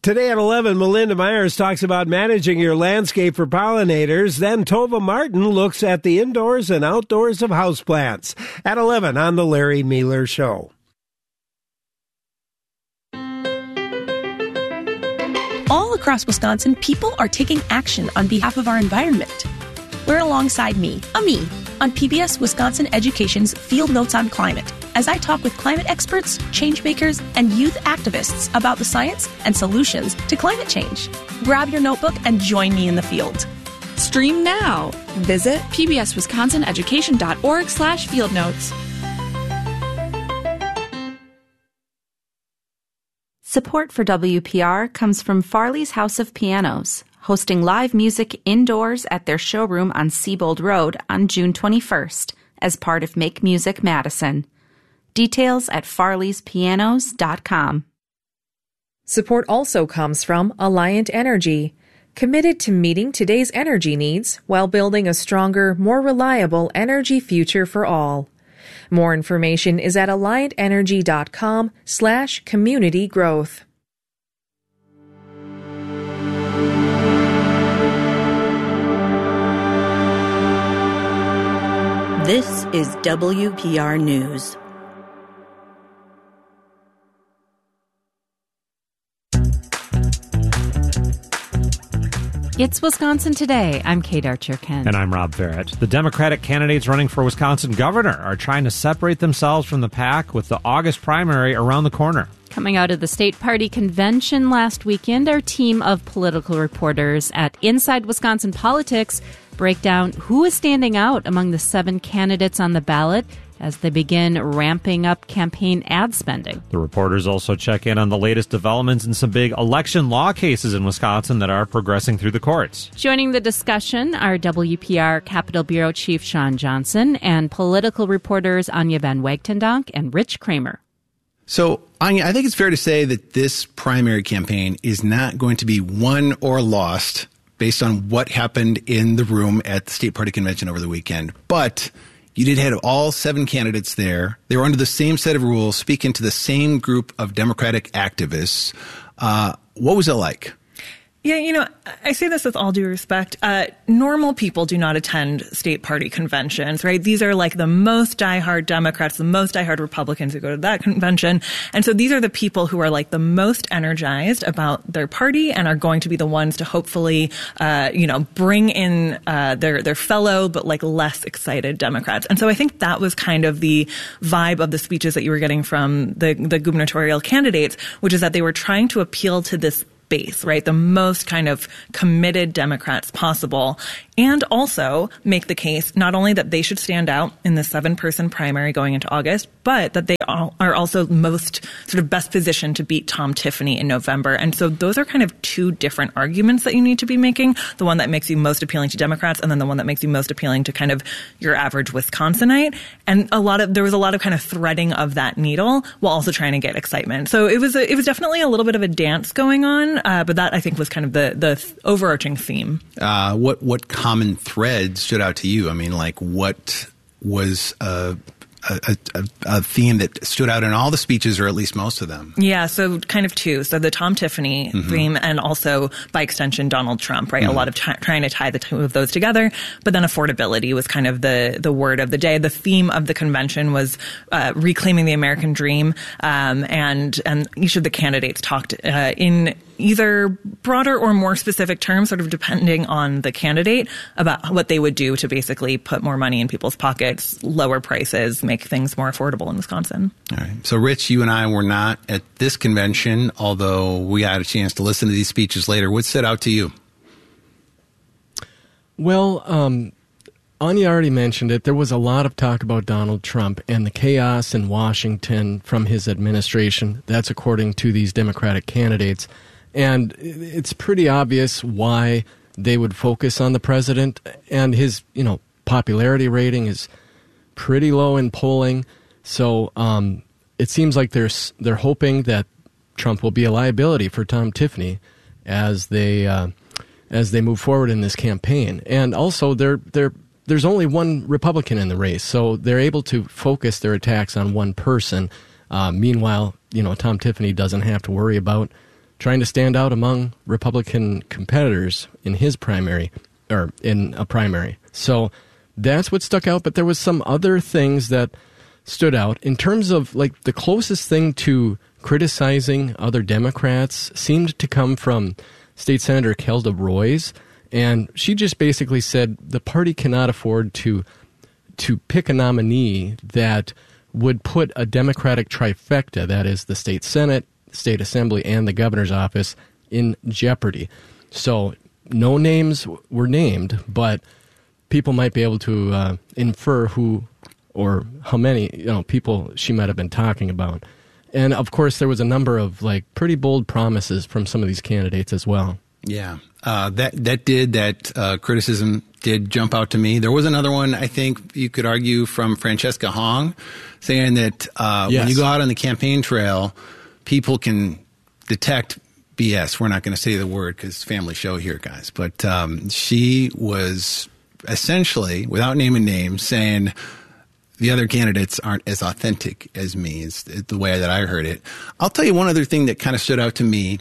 Today at 11, Melinda Myers talks about managing your landscape for pollinators. Then Tova Martin looks at the indoors and outdoors of houseplants. At 11 on The Larry Mealer Show. All across Wisconsin, people are taking action on behalf of our environment. We're alongside me, on PBS Wisconsin Education's Field Notes on Climate, as I talk with climate experts, change makers, and youth activists about the science and solutions to climate change. Grab your notebook and join me in the field. Stream now. Visit pbswisconsineducation.org/fieldnotes. Support for WPR comes from Farley's House of Pianos, hosting live music indoors at their showroom on Siebold Road on June 21st as part of Make Music Madison. Details at farleyspianos.com. Support also comes from Alliant Energy, committed to meeting today's energy needs while building a stronger, more reliable energy future for all. More information is at alliantenergy.com/community growth. This is WPR News. It's Wisconsin Today. I'm Kate Archer-Kent. And I'm Rob Barrett. The Democratic candidates running for Wisconsin governor are trying to separate themselves from the pack with the August primary around the corner. Coming out of the state party convention last weekend, our team of political reporters at Inside Wisconsin Politics break down who is standing out among the 7 candidates on the ballot as they begin ramping up campaign ad spending. The reporters also check in on the latest developments in some big election law cases in Wisconsin that are progressing through the courts. Joining the discussion are WPR Capitol Bureau Chief Sean Johnson and political reporters Anya Van Wagtendonk and Rich Kramer. So, Anya, I think it's fair to say that this primary campaign is not going to be won or lost based on what happened in the room at the state party convention over the weekend. But you did have all 7 candidates there. They were under the same set of rules, speaking to the same group of Democratic activists. What was it like? Yeah, I say this with all due respect. Normal people do not attend state party conventions, right? These are like the most diehard Democrats, the most diehard Republicans who go to that convention. And so these are the people who are like the most energized about their party and are going to be the ones to hopefully, bring in their fellow but like less excited Democrats. And so I think that was kind of the vibe of the speeches that you were getting from the gubernatorial candidates, which is that they were trying to appeal to this base, right? The most kind of committed Democrats possible, and also make the case not only that they should stand out in the 7-person primary going into August, but that they are also most sort of best positioned to beat Tom Tiffany in November. And so those are kind of 2 different arguments that you need to be making. The one that makes you most appealing to Democrats, and then the one that makes you most appealing to kind of your average Wisconsinite. And there was a lot of kind of threading of that needle while also trying to get excitement. So it was definitely a little bit of a dance going on, but that I think was kind of the overarching theme. What common thread stood out to you? I mean, like what was a theme that stood out in all the speeches, or at least most of them? Yeah, so kind of 2. So the Tom Tiffany theme, and also by extension Donald Trump, right? A lot of trying to tie the 2 of those together. But then affordability was kind of the word of the day. The theme of the convention was reclaiming the American dream, and each of the candidates talked in either broader or more specific terms, sort of depending on the candidate, about what they would do to basically put more money in people's pockets, lower prices, make things more affordable in Wisconsin. All right. So, Rich, you and I were not at this convention, although we had a chance to listen to these speeches later. What stood out to you? Well, Anya already mentioned it. There was a lot of talk about Donald Trump and the chaos in Washington from his administration. That's according to these Democratic candidates. And it's pretty obvious why they would focus on the president, and his, popularity rating is pretty low in polling. So it seems like they're hoping that Trump will be a liability for Tom Tiffany as they move forward in this campaign. And also there's only one Republican in the race, so they're able to focus their attacks on one person. Meanwhile, Tom Tiffany doesn't have to worry about trying to stand out among Republican competitors in his primary, or in a primary. So that's what stuck out, but there was some other things that stood out. In terms of, like, the closest thing to criticizing other Democrats seemed to come from State Senator Kelda Roys, and she just basically said the party cannot afford to pick a nominee that would put a Democratic trifecta, that is the state Senate, state assembly, and the governor's office, in jeopardy. So no names were named, but people might be able to infer who or how many people she might have been talking about. And of course, there was a number of pretty bold promises from some of these candidates as well. Yeah, that criticism did jump out to me. There was another one, I think you could argue, from Francesca Hong, saying that when you go out on the campaign trail, people can detect BS. We're not going to say the word because it's a family show here, guys. But she was essentially, without naming names, saying the other candidates aren't as authentic as me, is the way that I heard it. I'll tell you one other thing that kind of stood out to me.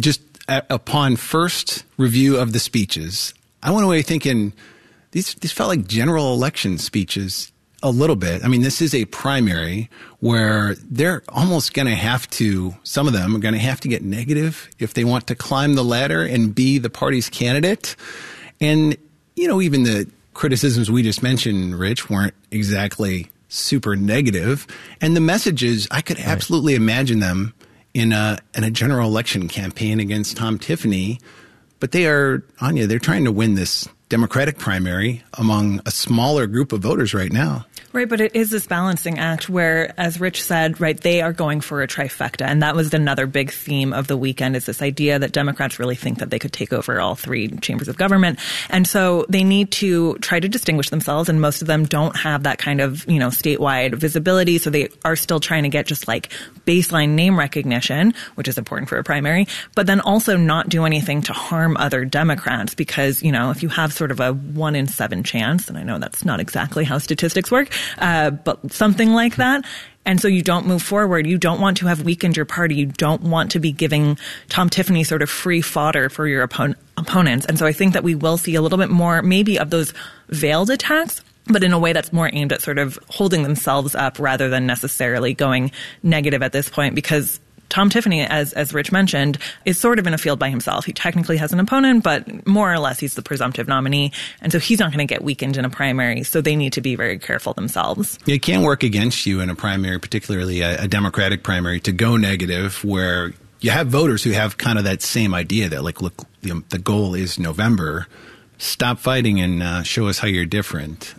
Upon first review of the speeches, I went away thinking these felt like general election speeches a little bit. I mean, this is a primary where they're almost going to have to, some of them are going to have to get negative if they want to climb the ladder and be the party's candidate. And, even the criticisms we just mentioned, Rich, weren't exactly super negative. And the messages, I could absolutely imagine them in a general election campaign against Tom Tiffany. But they're trying to win this Democratic primary among a smaller group of voters right now. Right, but it is this balancing act where, as Rich said, right, they are going for a trifecta. And that was another big theme of the weekend, is this idea that Democrats really think that they could take over all three chambers of government. And so they need to try to distinguish themselves. And most of them don't have that kind of, statewide visibility. So they are still trying to get just baseline name recognition, which is important for a primary, but then also not do anything to harm other Democrats. Because, if you have sort of a 1 in 7 chance, and I know that's not exactly how statistics work, but something like that. And so you don't move forward. You don't want to have weakened your party. You don't want to be giving Tom Tiffany sort of free fodder for your opponents. And so I think that we will see a little bit more maybe of those veiled attacks, but in a way that's more aimed at sort of holding themselves up rather than necessarily going negative at this point, because Tom Tiffany, as Rich mentioned, is sort of in a field by himself. He technically has an opponent, but more or less he's the presumptive nominee. And so he's not going to get weakened in a primary. So they need to be very careful themselves. It can work against you in a primary, particularly a Democratic primary, to go negative, where you have voters who have kind of that same idea that, look, the goal is November. Stop fighting and show us how you're different.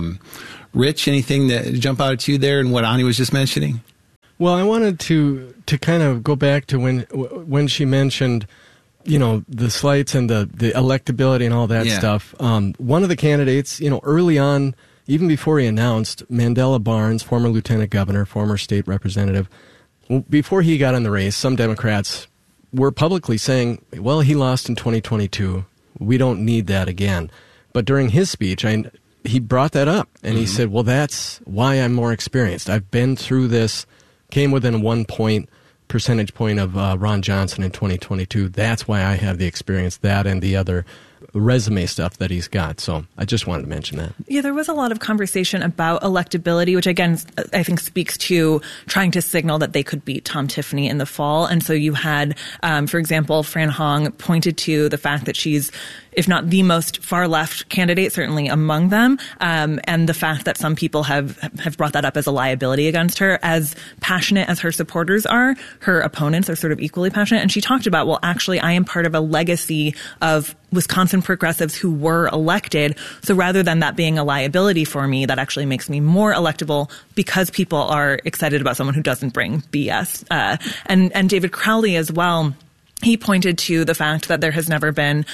Rich, anything that jump out at you there and what Ani was just mentioning? Well, I wanted to kind of go back to when she mentioned, the slights and the electability and all that stuff. One of the candidates, early on, even before he announced, Mandela Barnes, former lieutenant governor, former state representative, before he got in the race, some Democrats were publicly saying, well, he lost in 2022. We don't need that again. But during his speech, he brought that up, and he said, well, that's why I'm more experienced. I've been through this. Came within 1 percentage point of Ron Johnson in 2022. That's why I have the experience, that and the other resume stuff that he's got. So I just wanted to mention that. Yeah, there was a lot of conversation about electability, which again, I think speaks to trying to signal that they could beat Tom Tiffany in the fall. And so you had, for example, Fran Hong pointed to the fact that she's, if not the most far left candidate, certainly among them. And the fact that some people have brought that up as a liability against her. As passionate as her supporters are, her opponents are sort of equally passionate. And she talked about, well, actually, I am part of a legacy of Wisconsin progressives who were elected. So rather than that being a liability for me, that actually makes me more electable because people are excited about someone who doesn't bring BS. And David Crowley as well. He pointed to the fact that there has never been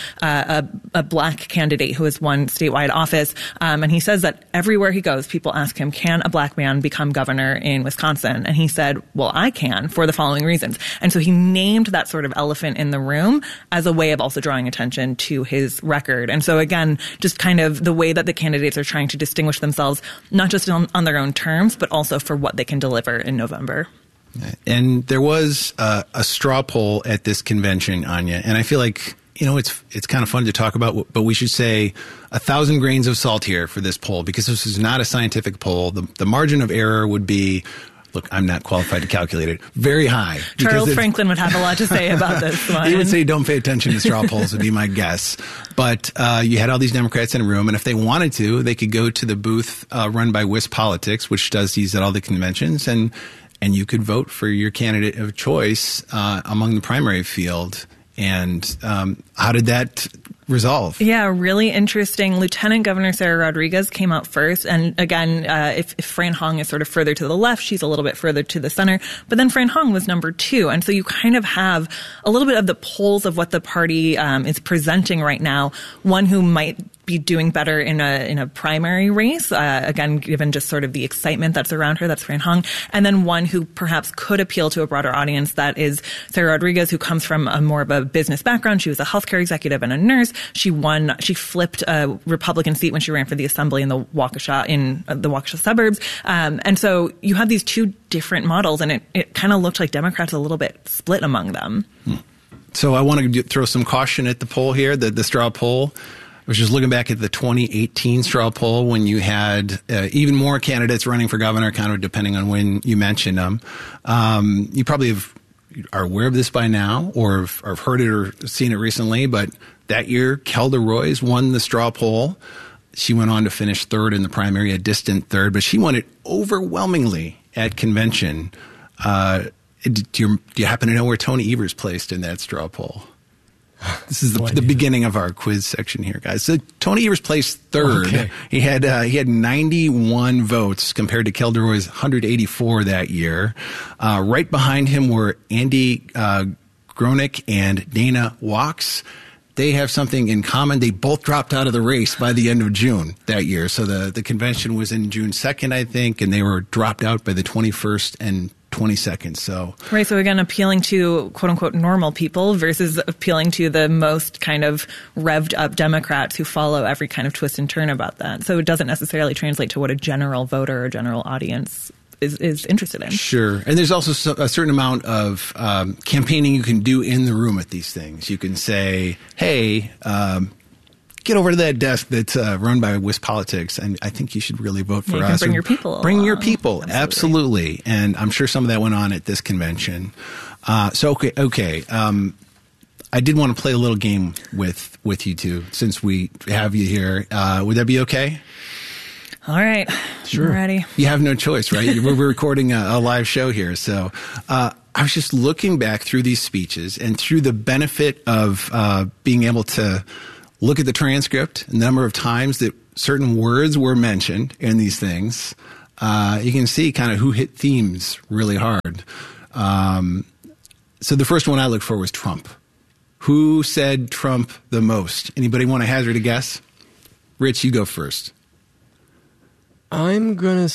a black candidate who has won statewide office. And he says that everywhere he goes, people ask him, can a black man become governor in Wisconsin? And he said, well, I can, for the following reasons. And so he named that sort of elephant in the room as a way of also drawing attention to his record. And so again, just kind of the way that the candidates are trying to distinguish themselves, not just on their own terms, but also for what they can deliver in November. And there was a straw poll at this convention, Anya, and I feel like, it's kind of fun to talk about, but we should say 1,000 grains of salt here for this poll, because this is not a scientific poll. The margin of error would be, look, I'm not qualified to calculate it, very high. Charles Franklin would have a lot to say about this one. He would say don't pay attention to straw polls would be my guess. But you had all these Democrats in a room, and if they wanted to, they could go to the booth run by WisPolitics, which does these at all the conventions, and you could vote for your candidate of choice among the primary field. And how did that resolve? Yeah, really interesting. Lieutenant Governor Sarah Rodriguez came out first. And again, if Fran Hong is sort of further to the left, she's a little bit further to the center. But then Fran Hong was number 2. And so you kind of have a little bit of the polls of what the party is presenting right now. One who might be doing better in a primary race, again, given just sort of the excitement that's around her, that's Fran Hong, and then one who perhaps could appeal to a broader audience, that is Sarah Rodriguez, who comes from a more of a business background. She was a healthcare executive and a nurse. She flipped a Republican seat when she ran for the assembly in the Waukesha suburbs. And so you have these two different models, and it kind of looked like Democrats a little bit split among them. So I want to throw some caution at the poll here, the straw poll. I was just looking back at the 2018 straw poll when you had even more candidates running for governor, kind of depending on when you mentioned them. You probably are aware of this by now, or have heard it or seen it recently, but that year, Kelda Roys won the straw poll. She went on to finish third in the primary, a distant third, but she won it overwhelmingly at convention. Do you happen to know where Tony Evers placed in that straw poll? This is the beginning of our quiz section here, guys. So Tony Evers placed third. Okay. He had 91 votes compared to Kelda Roy's 184 that year. Right behind him were Andy Gronick and Dana Wachs. They have something in common. They both dropped out of the race by the end of June that year. So the convention was in June 2nd, I think, and they were dropped out by the 21st and 22nd. So right. So again, appealing to quote unquote normal people versus appealing to the most kind of revved up Democrats who follow every kind of twist and turn about that. So it doesn't necessarily translate to what a general voter or general audience is interested in. Sure. And there's also a certain amount of campaigning you can do in the room at these things. You can say, hey, get over to that desk that's run by WisPolitics, and I think you should really vote for us. Bring your people. Bring your people. Absolutely. And I'm sure some of that went on at this convention. Okay. I did want to play a little game with you two since we have you here. Would that be okay? All right. Sure. I'm ready. You have no choice, right? We're recording a live show here. So I was just looking back through these speeches and through the benefit of being able to look at the transcript, the number of times that certain words were mentioned in these things. You can see kind of who hit themes really hard. So the first one I looked for was Trump. Who said Trump the most? Anybody want to hazard a guess? Rich, you go first. I'm going to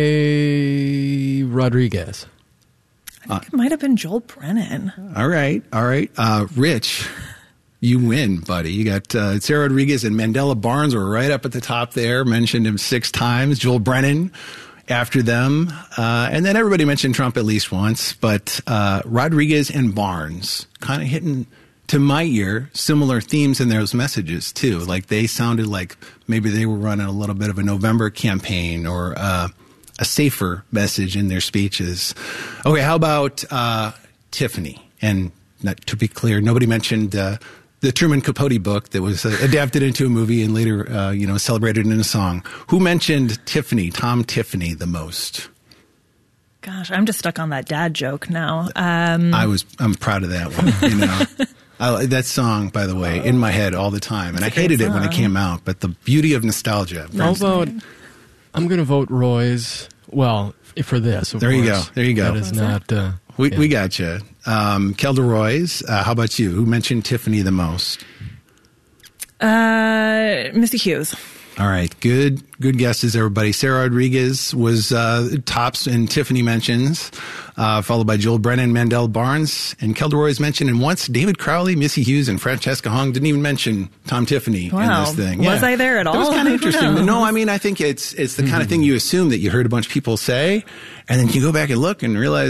say Rodriguez. I think it might have been Joel Brennan. All right. Rich, you win, buddy. You got Sarah Rodriguez and Mandela Barnes were right up at the top there. Mentioned him 6 times. Joel Brennan after them. And then everybody mentioned Trump at least once. But Rodriguez and Barnes kind of hitting, to my ear, similar themes in those messages, too. Like they sounded like maybe they were running a little bit of a November campaign or a safer message in their speeches. Okay, how about Tiffany? And to be clear, nobody mentioned the Truman Capote book that was adapted into a movie and later, celebrated in a song. Who mentioned Tiffany, Tom Tiffany, the most? Gosh, I'm just stuck on that dad joke now. I'm proud of that one. That song, by the way, in my head all the time, and I hated it when it came out. But the beauty of nostalgia. I'm going to vote Roy's. Well, for this, there you go. That is not. We got you. Kelda Roys. How about you? Who mentioned Tiffany the most? Missy Hughes. All right. Good guesses, everybody. Sarah Rodriguez was tops in Tiffany mentions, followed by Joel Brennan, Mandela Barnes, and Kelda Roys mentioned. And once David Crowley, Missy Hughes, and Francesca Hong didn't even mention Tom Tiffany in this thing. Was I there at all? It was kind of interesting. No, I mean, I think it's the kind of thing you assume that you heard a bunch of people say, and then you go back and look and realize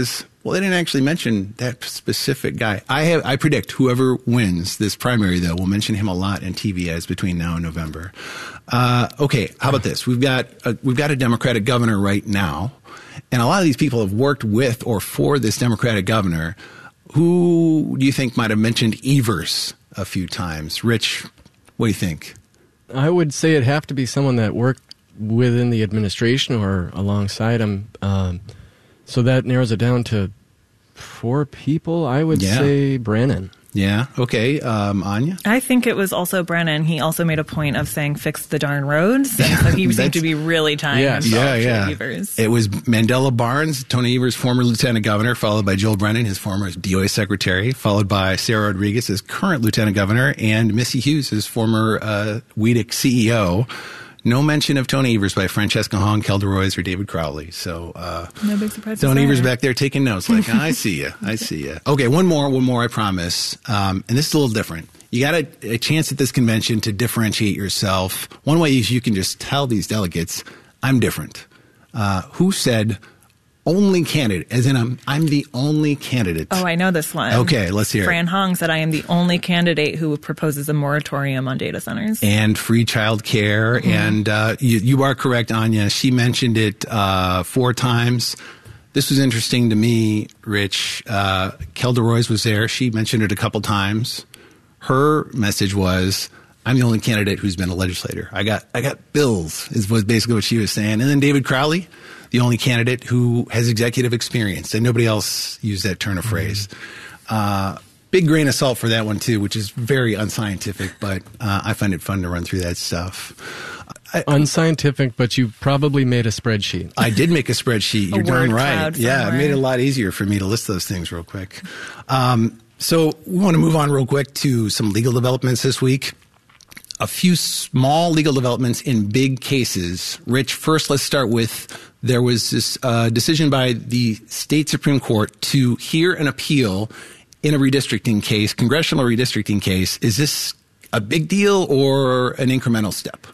Well, they didn't actually mention that specific guy. I predict whoever wins this primary, though, will mention him a lot in TV ads between now and November. Okay, how about this? We've got a Democratic governor right now, and a lot of these people have worked with or for this Democratic governor. Who do you think might have mentioned Evers a few times? Rich, what do you think? I would say it'd have to be someone that worked within the administration or alongside him. So that narrows it down to 4 people. I would say Brennan. Yeah. Okay. Anya? I think it was also Brennan. He also made a point of saying, fix the darn roads. And so he seemed to be really tying himself to Evers. It was Mandela Barnes, Tony Evers' former lieutenant governor, followed by Joel Brennan, his former DOA secretary, followed by Sarah Rodriguez, his current lieutenant governor, and Missy Hughes, his former WEDC CEO. No mention of Tony Evers by Francesca Hong, Kelda Roys, or David Crowley. So, no big surprise. Tony Evers back there taking notes like, I see you. I see you. Okay, one more, I promise. And this is a little different. You got a chance at this convention to differentiate yourself. One way is you can just tell these delegates, I'm different. Who said only candidate, as in I'm the only candidate? Oh, I know this one. Okay, let's hear it. Fran Hong said, I am the only candidate who proposes a moratorium on data centers. And free child care. Mm-hmm. And you are correct, Anya. She mentioned it 4 times. This was interesting to me, Rich. Kelda Roys was there. She mentioned it a couple times. Her message was, I'm the only candidate who's been a legislator. I got bills, was basically what she was saying. And then David Crowley, the only candidate who has executive experience, and nobody else used that turn of phrase. Big grain of salt for that one, too, which is very unscientific, but I find it fun to run through that stuff. Unscientific, but you probably made a spreadsheet. I did make a spreadsheet. You're darn right. Yeah, somewhere. It made it a lot easier for me to list those things real quick. So we want to move on real quick to some legal developments this week. A few small legal developments in big cases. Rich, first let's start with there was this decision by the state Supreme Court to hear an appeal in a redistricting case, congressional redistricting case. Is this a big deal or an incremental step?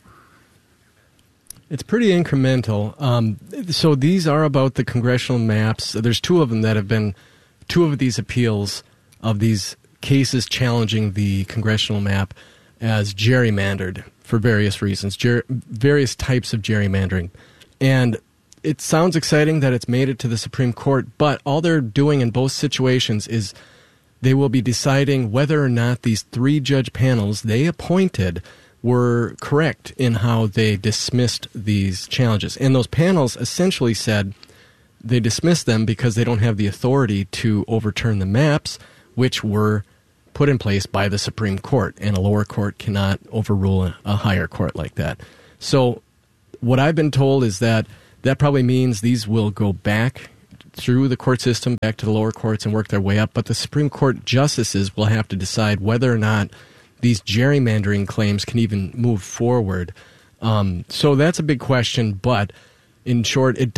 It's pretty incremental. So these are about the congressional maps. There's 2 of them that have been 2 of these appeals of these cases challenging the congressional map as gerrymandered for various reasons, various types of gerrymandering. And it sounds exciting that it's made it to the Supreme Court, but all they're doing in both situations is they will be deciding whether or not these 3-judge panels they appointed were correct in how they dismissed these challenges. And those panels essentially said they dismissed them because they don't have the authority to overturn the maps, which were put in place by the Supreme Court, and a lower court cannot overrule a higher court like that. So what I've been told is that probably means these will go back through the court system, back to the lower courts and work their way up, but the Supreme Court justices will have to decide whether or not these gerrymandering claims can even move forward. So that's a big question, but in short, it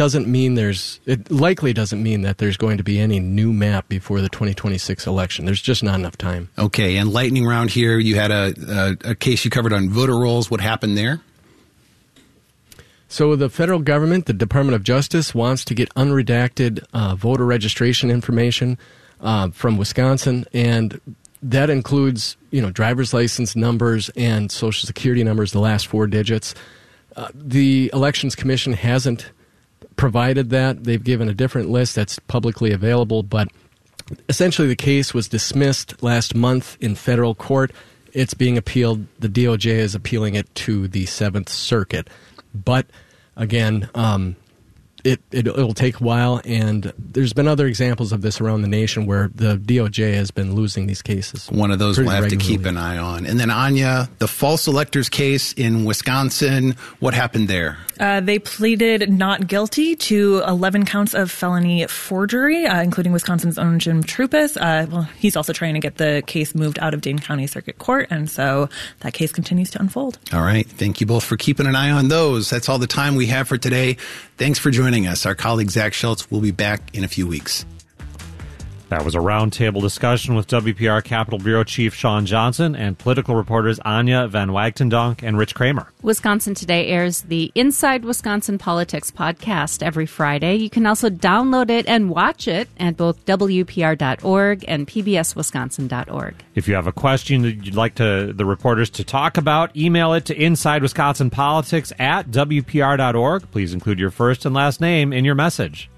likely doesn't mean that there's going to be any new map before the 2026 election. There's just not enough time. Okay, and lightning round here, you had a case you covered on voter rolls. What happened there? So the federal government, the Department of Justice, wants to get unredacted voter registration information from Wisconsin, and that includes, driver's license numbers and Social Security numbers, the last 4 digits. The Elections Commission hasn't provided that. They've given a different list that's publicly available, but essentially the case was dismissed last month in federal court. It's being appealed. The DOJ is appealing it to the 7th Circuit. But again, it'll take a while, and there's been other examples of this around the nation where the DOJ has been losing these cases. One of those we'll have to keep an eye on. And then, Anya, the false electors case in Wisconsin, what happened there? They pleaded not guilty to 11 counts of felony forgery, including Wisconsin's own Jim Trupus. He's also trying to get the case moved out of Dane County Circuit Court, and so that case continues to unfold. All right. Thank you both for keeping an eye on those. That's all the time we have for today. Thanks for joining us. Our colleague Zach Schultz will be back in a few weeks. That was a roundtable discussion with WPR Capitol Bureau Chief Sean Johnson and political reporters Anya Van Wagtendonk and Rich Kramer. Wisconsin Today airs the Inside Wisconsin Politics podcast every Friday. You can also download it and watch it at both WPR.org and PBSWisconsin.org. If you have a question that you'd like the reporters to talk about, email it to InsideWisconsinPolitics@WPR.org. Please include your first and last name in your message.